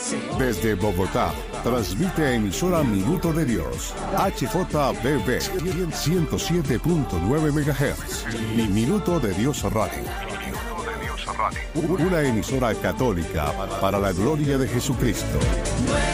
Desde Bogotá, transmite emisora Minuto de Dios, HJBB 107.9 MHz y Minuto de Dios Radio. Una emisora católica para la gloria de Jesucristo.